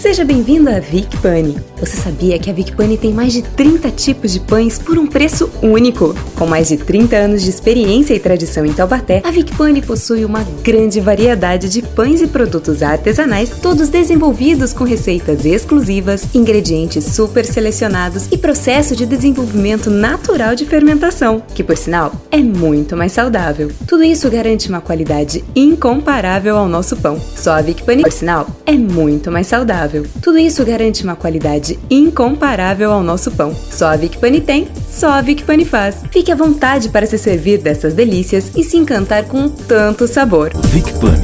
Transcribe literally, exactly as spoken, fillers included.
Seja bem-vindo à Vic Pane. Você sabia que a Vic Pane tem mais de trinta tipos de pães por um preço único? Com mais de trinta anos de experiência e tradição em Taubaté, a Vic Pane possui uma grande variedade de pães e produtos artesanais, todos desenvolvidos com receitas exclusivas, ingredientes super selecionados e processo de desenvolvimento natural de fermentação, que por sinal é muito mais saudável. Tudo isso garante uma qualidade incomparável ao nosso pão. Só a Vic Pane, por sinal, é muito mais saudável. Tudo isso garante uma qualidade incomparável ao nosso pão. Só a Vic Pane tem, só a Vic Pane faz. Fique à vontade para se servir dessas delícias e se encantar com tanto sabor. Vic Pane.